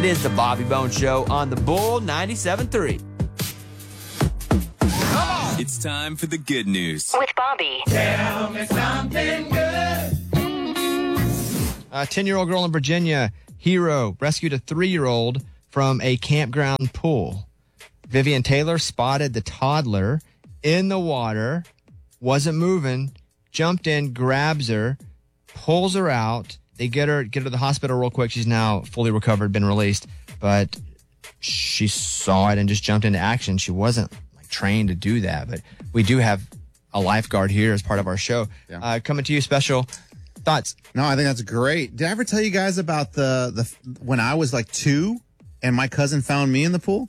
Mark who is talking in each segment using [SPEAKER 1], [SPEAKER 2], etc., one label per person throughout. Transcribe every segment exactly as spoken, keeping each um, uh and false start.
[SPEAKER 1] It is the Bobby Bones Show on the Bull ninety-seven point three.
[SPEAKER 2] It's time for the good news.
[SPEAKER 3] With Bobby.
[SPEAKER 4] Tell me something good.
[SPEAKER 5] A ten-year-old girl in Virginia, Hero, rescued a three-year-old from a campground pool. Vivian Taylor spotted the toddler in the water, wasn't moving, jumped in, grabs her, pulls her out. They get her get her to the hospital real quick. She's now fully recovered, been released. But she saw it and just jumped into action. She wasn't like trained to do that. But we do have a lifeguard here as part of our show.
[SPEAKER 6] Yeah.
[SPEAKER 5] Uh, coming to you special. Thoughts?
[SPEAKER 6] No, I think that's great. Did I ever tell you guys about the, the when I was like two and my cousin found me in the pool?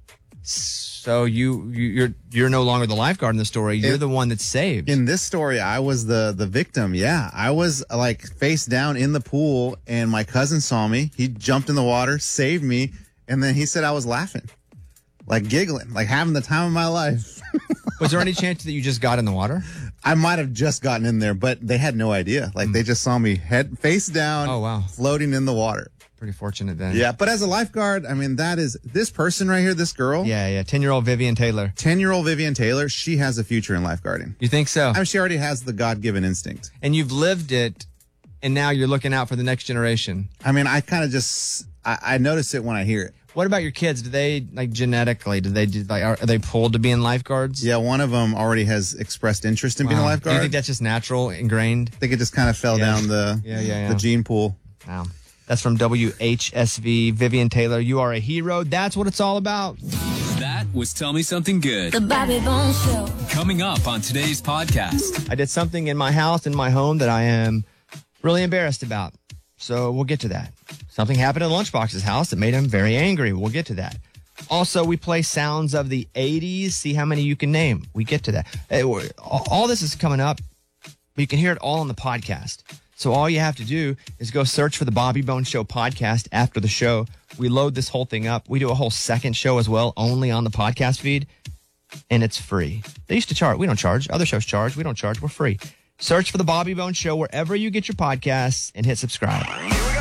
[SPEAKER 5] So you, you you're you're no longer the lifeguard in the story. You're
[SPEAKER 6] It-
[SPEAKER 5] the one that's saved.
[SPEAKER 6] In this story, I was the the victim. Yeah, I was like face down in the pool, and my cousin saw me. He jumped in the water, saved me, and then he said I was laughing, like giggling, like having the time of my life.
[SPEAKER 5] Was there any chance that you just got in the water?
[SPEAKER 6] I might have just gotten in there, but they had no idea. Like they just saw me head face down,
[SPEAKER 5] Oh, wow.
[SPEAKER 6] floating in the water.
[SPEAKER 5] Pretty fortunate then.
[SPEAKER 6] Yeah, but as a lifeguard, I mean, that is this person right here, this girl,
[SPEAKER 5] Yeah, yeah. ten-year-old Vivian Taylor.
[SPEAKER 6] ten-year-old Vivian Taylor, she has a future in lifeguarding.
[SPEAKER 5] You think so?
[SPEAKER 6] I mean, she already has the God-given instinct.
[SPEAKER 5] And you've lived it, and now you're looking out for the next generation.
[SPEAKER 6] I mean, I kind of just, I, I notice it when I hear it.
[SPEAKER 5] What about your kids? Do they, like, genetically, do they, do, like, are, are they pulled to being lifeguards?
[SPEAKER 6] Yeah, one of them already has expressed interest in being a
[SPEAKER 5] Wow.
[SPEAKER 6] lifeguard.
[SPEAKER 5] Do you think that's just natural, ingrained?
[SPEAKER 6] I think it just kind of fell
[SPEAKER 5] Yeah.
[SPEAKER 6] down the
[SPEAKER 5] Yeah, yeah, yeah.
[SPEAKER 6] the gene pool.
[SPEAKER 5] Wow. That's from W H S V. Vivian Taylor, you are a hero. That's what it's all about.
[SPEAKER 2] That was Tell Me Something Good.
[SPEAKER 3] The Bobby Bones Show.
[SPEAKER 2] Coming up on today's podcast.
[SPEAKER 5] I did something in my house, in my home, that I am really embarrassed about. So we'll get to that. Something happened at Lunchbox's house that made him very angry. We'll get to that. Also, we play sounds of the eighties. See how many you can name. We get to that. Hey, we're- all all this is coming up, but you can hear it all on the podcast. So all you have to do is go search for the Bobby Bones Show podcast after the show. We load this whole thing up. We do a whole second show as well, only on the podcast feed, and it's free. They used to charge. We don't charge. Other shows charge. We don't charge. We're free. Search for the Bobby Bones Show wherever you get your podcasts and hit subscribe.
[SPEAKER 4] Here we go.